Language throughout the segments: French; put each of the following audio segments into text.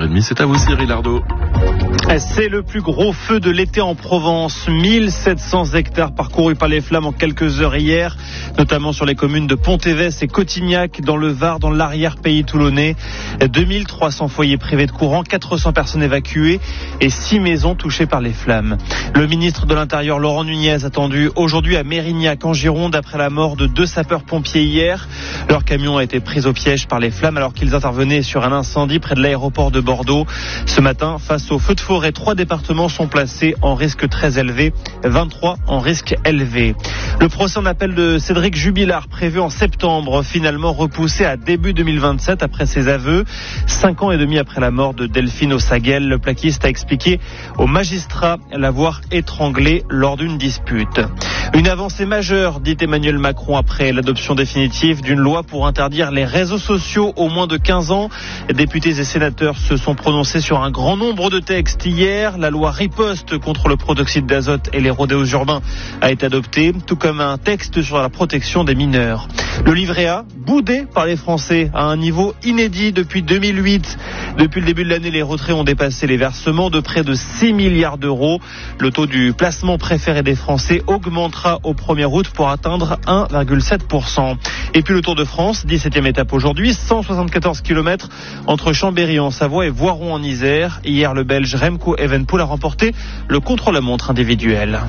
11h30. C'est à vous Cyril Ardo. C'est le plus gros feu de l'été en Provence. 1700 hectares parcourus par les flammes en quelques heures hier, notamment sur les communes de Pontévès et Cotignac dans le Var, dans l'arrière-pays toulonnais. 2300 foyers privés de courant, 400 personnes évacuées et 6 maisons touchées par les flammes. Le ministre de l'Intérieur Laurent Nunez attendu aujourd'hui à Mérignac en Gironde après la mort de 2 sapeurs-pompiers hier. Leur camion a été pris au piège par les flammes alors qu'ils intervenaient sur un incendie près de l'aéroport de Bordeaux. Ce matin, face au feu de forêt, 3 départements sont placés en risque très élevé, 23 en risque élevé. Le procès en appel de Cédric Jubilard, prévu en septembre, finalement repoussé à début 2027 après ses aveux. 5 ans et demi après la mort de Delphine Ossaguel, le plaquiste a expliqué au magistrat l'avoir étranglé lors d'une dispute. Une avancée majeure, dit Emmanuel Macron, après l'adoption définitive d'une loi pour interdire les réseaux sociaux aux moins de 15 ans. Députés et sénateurs se sont prononcés sur un grand nombre de textes hier. La loi riposte contre le protoxyde d'azote et les rodéos urbains a été adoptée, tout comme un texte sur la protection des mineurs. Le livret A, boudé par les Français à un niveau inédit depuis 2008. Depuis le début de l'année, les retraits ont dépassé les versements de près de 6 milliards d'euros. Le taux du placement préféré des Français augmentera au 1er août pour atteindre 1,7%. Et puis le Tour de France, 17e étape aujourd'hui, 174 km entre Chambéry en Savoie et Voiron en Isère. Hier, le Belge Remco Evenepoel a remporté le contre-la-montre individuel.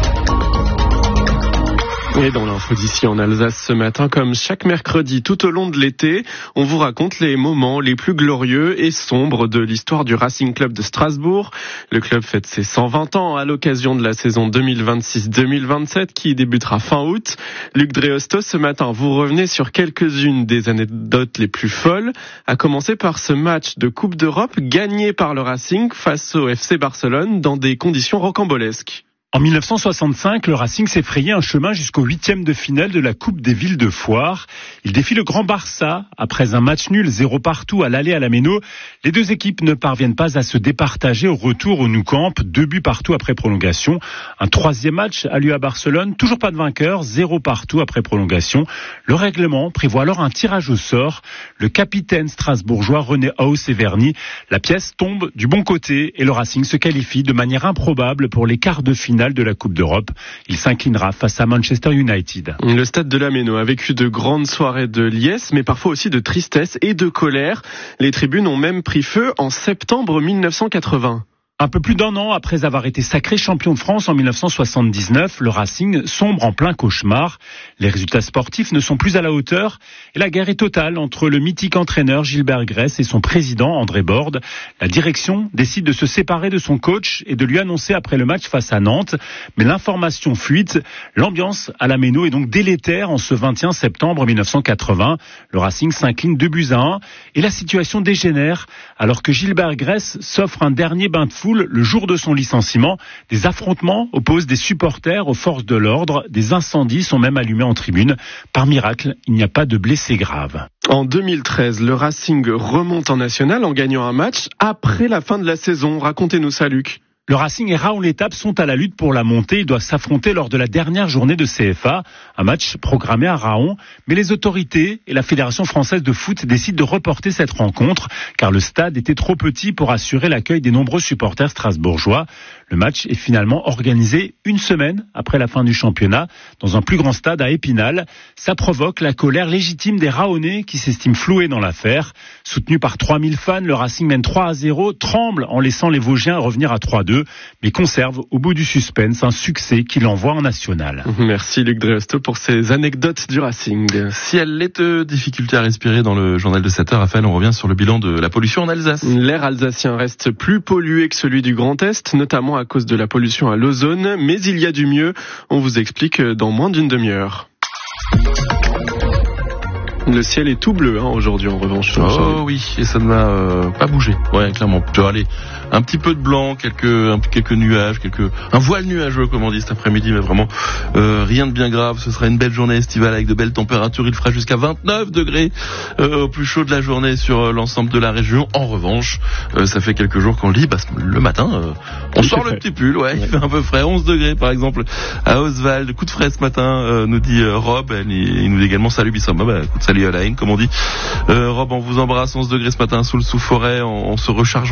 Et dans l'info d'ici en Alsace ce matin, comme chaque mercredi tout au long de l'été, on vous raconte les moments les plus glorieux et sombres de l'histoire du Racing Club de Strasbourg. Le club fête ses 120 ans à l'occasion de la saison 2026-2027 qui débutera fin août. Luc Dreosto, ce matin, vous revenez sur quelques-unes des anecdotes les plus folles, à commencer par ce match de Coupe d'Europe gagné par le Racing face au FC Barcelone dans des conditions rocambolesques. En 1965, le Racing s'est frayé un chemin jusqu'au 8e de finale de la Coupe des Villes de Foire. Il défie le Grand Barça. Après un match nul 0 partout à l'aller à la Méno, les deux équipes ne parviennent pas à se départager au retour au Nou Camp. 2 buts partout après prolongation. Un 3e match a lieu à Barcelone. Toujours pas de vainqueur. 0 partout après prolongation. Le règlement prévoit alors un tirage au sort. Le capitaine strasbourgeois René Hauss est verni. La pièce tombe du bon côté et le Racing se qualifie de manière improbable pour les quarts de finale de la Coupe d'Europe. Il s'inclinera face à Manchester United. Le stade de la Méno a vécu de grandes soirées de liesse, mais parfois aussi de tristesse et de colère. Les tribunes ont même pris feu en septembre 1980. Un peu plus d'1 an après avoir été sacré champion de France en 1979, le Racing sombre en plein cauchemar. Les résultats sportifs ne sont plus à la hauteur et la guerre est totale entre le mythique entraîneur Gilbert Gress et son président André Borde. La direction décide de se séparer de son coach et de lui annoncer après le match face à Nantes. Mais l'information fuite. L'ambiance à la Méno est donc délétère en ce 21 septembre 1980. Le Racing s'incline 2-1 et la situation dégénère alors que Gilbert Gress s'offre un dernier bain de foule le jour de son licenciement. Des affrontements opposent des supporters aux forces de l'ordre. Des incendies sont même allumés en tribune. Par miracle, il n'y a pas de blessés graves. En 2013, le Racing remonte en national en gagnant un match après la fin de la saison. Racontez-nous ça, Luc. Le Racing et Raon L'Étape sont à la lutte pour la montée. Ils doivent s'affronter lors de la dernière journée de CFA. Un match programmé à Raon. Mais les autorités et la Fédération française de foot décident de reporter cette rencontre car le stade était trop petit pour assurer l'accueil des nombreux supporters strasbourgeois. Le match est finalement organisé une semaine après la fin du championnat dans un plus grand stade à Épinal. Ça provoque la colère légitime des Raonais qui s'estiment floués dans l'affaire. Soutenu par 3000 fans, le Racing mène 3-0, tremble en laissant les Vosgiens revenir à 3-2. Mais conserve au bout du suspense un succès qui l'envoie en national. Merci Luc Dreosto pour ces anecdotes du Racing. Ciel laiteux, difficulté à respirer dans le journal de 7h. Raphaël, on revient sur le bilan de la pollution en Alsace. L'air alsacien reste plus pollué que celui du Grand Est, notamment à cause de la pollution à l'ozone. Mais il y a du mieux. On vous explique dans moins d'une demi-heure. Le ciel est tout bleu aujourd'hui en revanche. Oh oui, et ça ne va pas bouger. Ouais, clairement. Allez, un petit peu de blanc, quelques nuages, un voile nuageux comme on dit cet après-midi, mais vraiment rien de bien grave. Ce sera une belle journée estivale avec de belles températures. Il fera jusqu'à 29 degrés au plus chaud de la journée sur l'ensemble de la région. En revanche, ça fait quelques jours qu'on le dit, le matin, on sort le petit pull. Ouais, il fait un peu frais. 11 degrés par exemple à Oswald. Coup de frais ce matin, nous dit Rob. Il nous dit également salut Bissoma. Salut à la haine, comme on dit. Rob, on vous embrasse. 11 degrés ce matin sous le sous-forêt. On se recharge.